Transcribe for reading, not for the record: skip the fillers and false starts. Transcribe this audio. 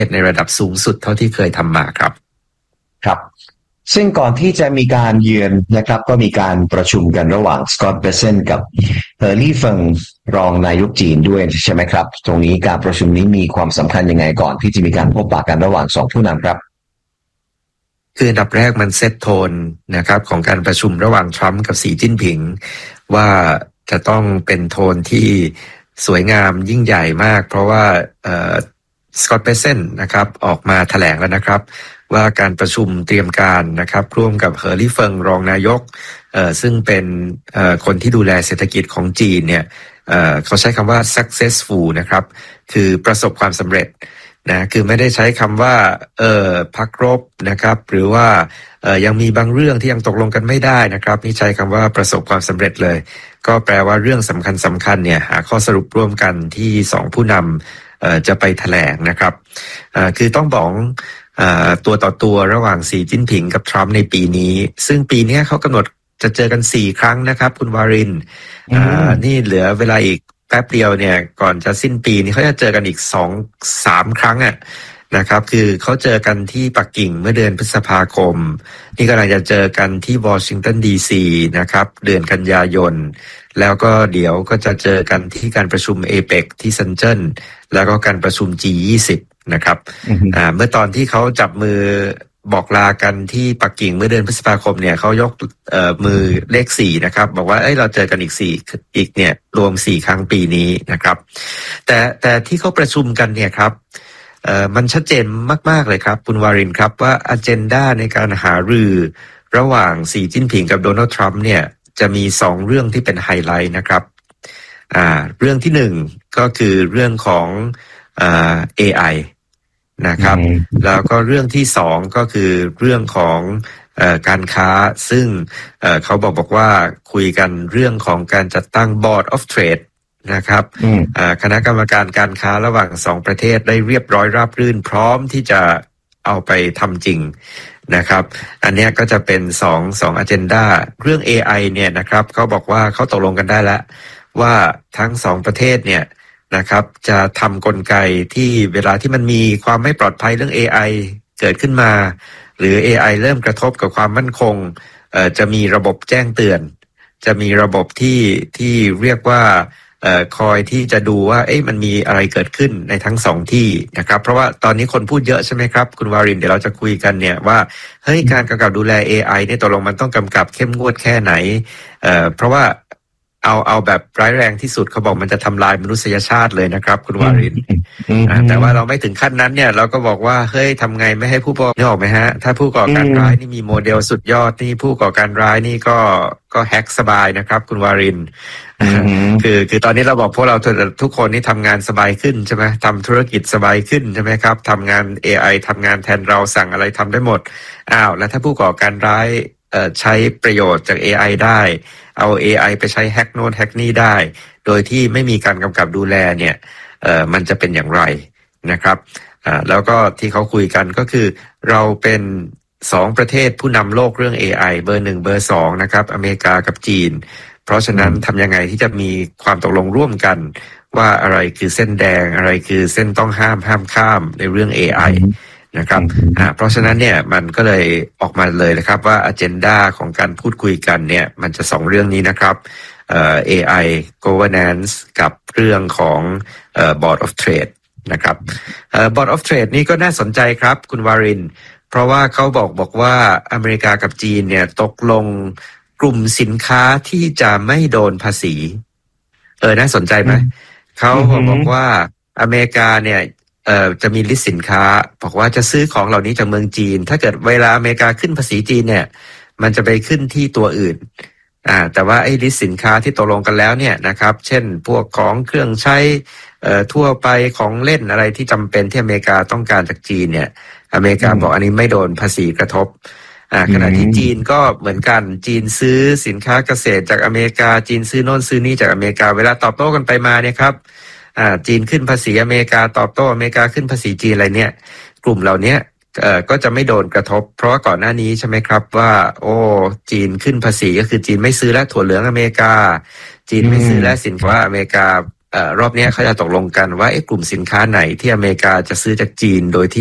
ในระดับสูงสุดเท่าที่เคยทำมาครับครับซึ่งก่อนที่จะมีการเยือนนะครับก็มีการประชุมกันระหว่างสกอตต์เบเซนกับลี่เฟิงรองนายกจีนด้วยใช่ไหมครับตรงนี้การประชุมนี้มีความสำคัญยังไงก่อนที่จะมีการพบปะกันระหว่างสองผู้นำครับคืออันดับแรกมันเซตโทนนะครับของการประชุมระหว่างทรัมป์กับสีจิ้นผิงว่าจะต้องเป็นโทนที่สวยงามยิ่งใหญ่มากเพราะว่าสกอตต์เบเซนนะครับออกมาแถลงแล้วนะครับว่าการประชุมเตรียมการนะครับร่วมกับลี่เฟิงรองนายกซึ่งเป็นคนที่ดูแลเศรษฐกิจของจีนเนี่ยเขาใช้คำว่า successful นะครับคือประสบความสำเร็จนะคือไม่ได้ใช้คำว่าพักรบนะครับหรือว่ายังมีบางเรื่องที่ยังตกลงกันไม่ได้นะครับนี่ใช้คำว่าประสบความสำเร็จเลยก็แปลว่าเรื่องสำคัญเนี่ยหาข้อสรุปร่วมกันที่สองผู้นำจะไปแถลงนะครับคือต้องบอกตัวต่อตัวระหว่างสีจิ้นผิงกับทรัมป์ในปีนี้ซึ่งปีนี้เขากำหนดจะเจอกัน4ครั้งนะครับคุณวารินนี่เหลือเวลาอีกแป๊บเดียวเนี่ยก่อนจะสิ้นปีนี้เขาจะเจอกันอีก2-3 ครั้งนะครับคือเขาเจอกันที่ปักกิ่งเมื่อเดือนพฤษภาคมนี่กำลังจะเจอกันที่วอชิงตันดีซีนะครับเดือนกันยายนแล้วก็เดี๋ยวก็จะเจอกันที่การประชุมเอเปกที่เซินเจิ้นแล้วก็การประชุม G20 นะครับเมื่อตอนที่เขาจับมือบอกลากันที่ปักกิ่งเมื่อเดือนพฤษภาคมเนี่ยเขายกมือเลข4นะครับบอกว่าเราเจอกันอีกเนี่ยรวม4ครั้งปีนี้นะครับแต่ที่เขาประชุมกันเนี่ยครับมันชัดเจนมากๆเลยครับคุณวารินครับว่าอเจนดาในการหารือระหว่างสีจิ้นผิงกับโดนัลด์ทรัมป์เนี่ยจะมี2เรื่องที่เป็นไฮไลท์นะครับเรื่องที่1ก็คือเรื่องของAI นะครับแล้วก็เรื่องที่2ก็คือเรื่องของการค้าซึ่งเขาบอกว่าคุยกันเรื่องของการจัดตั้ง Board of Trade นะครับคณะกรรมการการค้าระหว่าง2ประเทศได้เรียบร้อยราบรื่นพร้อมที่จะเอาไปทำจริงนะครับอันนี้ก็จะเป็น2 agenda เรื่อง AI เนี่ยนะครับเขาบอกว่าเขาตกลงกันได้แล้วว่าทั้ง2ประเทศเนี่ยนะครับจะทำกลไกที่เวลาที่มันมีความไม่ปลอดภัยเรื่อง AI เกิดขึ้นมาหรือ AI เริ่มกระทบกับความมั่นคงจะมีระบบแจ้งเตือนจะมีระบบที่เรียกว่าคอยที่จะดูว่ามันมีอะไรเกิดขึ้นในทั้ง2ที่นะครับเพราะว่าตอนนี้คนพูดเยอะใช่ไหมครับคุณวารินเดี๋ยวเราจะคุยกันเนี่ยว่าเฮ้ยการกำกับดูแล AI เนี่ยตกลงมันต้องกำกับเข้มงวดแค่ไหนเพราะว่าเอาแบบร้ายแรงที่สุดเขาบอกมันจะทำลายมนุษยชาติเลยนะครับคุณวารินแต่ว่าเราไม่ถึงขั้นนั้นเนี่ยเราก็บอกว่าเฮ้ยทำไงไม่ให้ผู้ก่อนี่ออกไหมฮะถ้าผู้ก่อการร้ายนี่มีโมเดลสุดยอดนี่ผู้ก่อการร้ายนี่ก็แฮกสบายนะครับคุณวารินคือตอนนี้เราบอกพวกเราทุกคนนี่ทำงานสบายขึ้นใช่ไหมทำธุรกิจสบายขึ้นใช่ไหมครับทำงาน AI ทำงานแทนเราสั่งอะไรทำได้หมดแล้วถ้าผู้ก่อการร้ายใช้ประโยชน์จาก AI ได้เอา AI ไปใช้แฮกโน้นแฮกนี่ได้โดยที่ไม่มีการกำกับดูแลเนี่ยมันจะเป็นอย่างไรนะครับแล้วก็ที่เขาคุยกันก็คือเราเป็น2ประเทศผู้นำโลกเรื่อง AI เบอร์1เบอร์2นะครับอเมริกากับจีนเพราะฉะนั้นทำยังไงที่จะมีความตกลงร่วมกันว่าอะไรคือเส้นแดงอะไรคือเส้นต้องห้ามข้ามในเรื่อง AIนะครับเพราะฉะนั้นเนี่ยมันก็เลยออกมาเลยนะครับว่า agenda ของการพูดคุยกันเนี่ยมันจะ2เรื่องนี้นะครับAI governance กับเรื่องของBoard of Trade นะครับBoard of Trade นี่ก็น่าสนใจครับคุณวารินเพราะว่าเขาบอกว่าอเมริกากับจีนเนี่ยตกลงกลุ่มสินค้าที่จะไม่โดนภาษีน่าสนใจไหมเขาบอกว่าอเมริกาเนี่ยจะมีลิสต์สินค้าบอกว่าจะซื้อของเหล่านี้จากเมืองจีนถ้าเกิดเวลาอเมริกาขึ้นภาษีจีนเนี่ยมันจะไปขึ้นที่ตัวอื่นแต่ว่าไอ้ลิสต์สินค้าที่ตกลงกันแล้วเนี่ยนะครับเช่นพวกของเครื่องใช้ทั่วไปของเล่นอะไรที่จำเป็นที่อเมริกาต้องการจากจีนเนี่ยอเมริกาบอกอันนี้ไม่โดนภาษีกระทบขณะที่จีนก็เหมือนกันจีนซื้อสินค้าเกษตรจากอเมริกาจีนซื้อโน่นซื้อนี่จากอเมริกาเวลาตอบโต้กันไปมาเนี่ยครับจีนขึ้นภาษีอเมริกาตอบโต้อเมริกาขึ้นภาษีจีนอะไรเนี่ยกลุ่มเหล่านี้ก็จะไม่โดนกระทบเพราะว่าก่อนหน้านี้ใช่ไหมครับว่าจีนขึ้นภาษีก็คือจีนไม่ซื้อแล้วถั่วเหลืองอเมริกาจีนไม่ซื้อแล้วสินค้าอเมริการอบนี้เขาจะตกลงกันว่ากลุ่มสินค้าไหนที่อเมริกาจะซื้อจากจีนโดยที่